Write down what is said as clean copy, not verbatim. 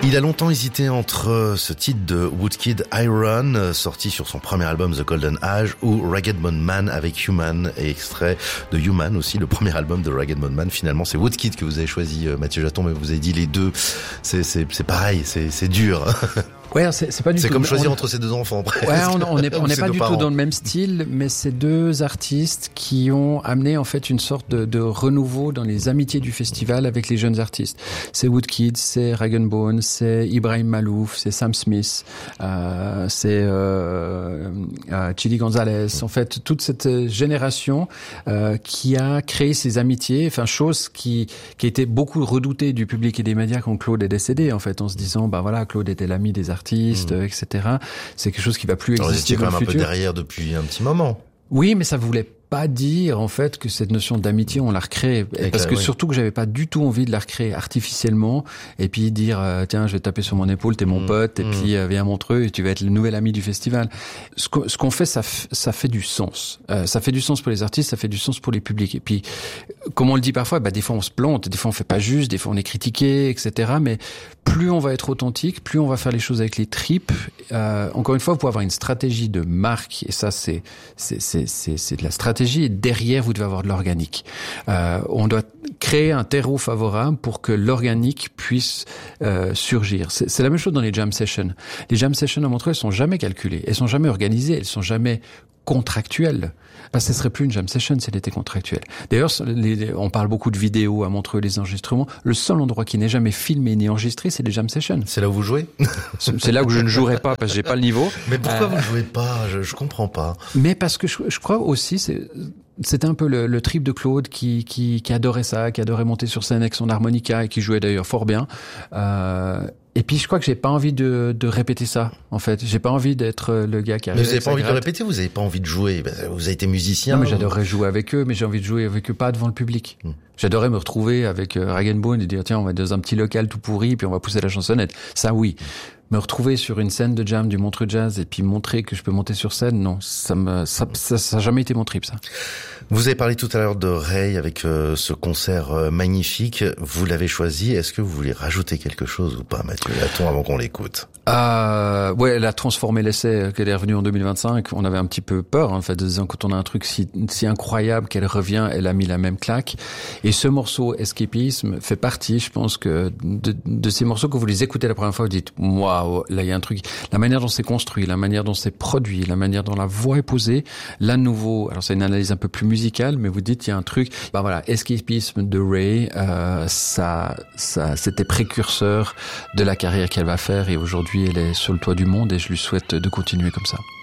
Il a longtemps hésité entre ce titre de Woodkid Iron, sorti sur son premier album The Golden Age, ou Ragged Bone Man avec Human, et extrait de Human aussi, le premier album de Ragged Bone Man. Finalement, c'est Woodkid que vous avez choisi, Mathieu Jaton, mais vous avez dit les deux. C'est pareil, c'est dur. Ouais, c'est pas du tout. C'est comme choisir entre ses deux enfants, presque. Ouais, on n'est pas du tout dans le même style, mais c'est deux artistes qui ont amené en fait une sorte de renouveau dans les amitiés du festival avec les jeunes artistes. C'est Woodkid, c'est Rag & Bone, c'est Ibrahim Malouf, c'est Sam Smith, c'est Chili Gonzalez. En fait, toute cette génération qui a créé ces amitiés, enfin chose qui était beaucoup redoutée du public et des médias quand Claude est décédé. En fait, en se disant, bah voilà, Claude était l'ami des artistes, etc. C'est quelque chose qui va plus exister dans le futur. Vous étiez quand même un peu derrière depuis un petit moment. Oui, mais ça voulait pas dire en fait que cette notion d'amitié on la recrée, parce que surtout que j'avais pas du tout envie de la recréer artificiellement et puis dire tiens je vais taper sur mon épaule, t'es mon pote et puis viens à Montreux et tu vas être le nouvel ami du festival. Ce qu'on fait ça fait du sens. Ça fait du sens pour les artistes, ça fait du sens pour les publics. Et puis comme on le dit parfois, des fois on se plante, des fois on fait pas juste, des fois on est critiqué, etc. Mais plus on va être authentique, plus on va faire les choses avec les tripes. Encore une fois, vous pouvez avoir une stratégie de marque et ça c'est de la stratégie. Et derrière, vous devez avoir de l'organique. On doit créer un terreau favorable pour que l'organique puisse surgir. C'est la même chose dans les jam sessions. Les jam sessions à Montreux, elles sont jamais calculées, elles sont jamais organisées, elles sont jamais contractuelles. Parce que ce serait plus une jam session si elle était contractuelle. D'ailleurs, on parle beaucoup de vidéos à Montreux, les enregistrements. Le seul endroit qui n'est jamais filmé ni enregistré, c'est les jam sessions. C'est là où vous jouez? C'est là où je ne jouerai pas parce que j'ai pas le niveau. Mais pourquoi vous ne jouez pas? Je comprends pas. Mais parce que je crois aussi, c'était un peu le trip de Claude qui adorait ça, qui adorait monter sur scène avec son harmonica et qui jouait d'ailleurs fort bien. Et puis je crois que j'ai pas envie de répéter ça. En fait, j'ai pas envie d'être le gars qui arrive. Mais vous avez pas envie de répéter, vous avez pas envie de jouer. Vous avez été musicien. Non, mais j'adorerais jouer avec eux, mais j'ai envie de jouer avec eux pas devant le public. J'adorerais me retrouver avec Rag & Bone et dire tiens, on va être dans un petit local tout pourri puis on va pousser la chansonnette. Ça oui. Me retrouver sur une scène de jam du Montreux Jazz et puis montrer que je peux monter sur scène, non, ça a jamais été mon trip, ça. Vous avez parlé tout à l'heure de Ray avec ce concert magnifique. Vous l'avez choisi. Est-ce que vous voulez rajouter quelque chose ou pas, Mathieu Jaton, avant qu'on l'écoute? Ouais, elle a transformé l'essai qu'elle est revenue en 2025. On avait un petit peu peur, en fait, de disant quand on a un truc si incroyable qu'elle revient, elle a mis la même claque. Et ce morceau Escapisme fait partie, je pense que de ces morceaux que vous les écoutez la première fois, vous dites waouh, là il y a un truc. La manière dont c'est construit, la manière dont c'est produit, la manière dont la voix est posée, là de nouveau. Alors c'est une analyse un peu plus musicale, mais vous dites il y a un truc. Bah voilà, Escapisme de Ray, ça c'était précurseur de la carrière qu'elle va faire et aujourd'hui elle est sur le toit du monde et je lui souhaite de continuer comme ça.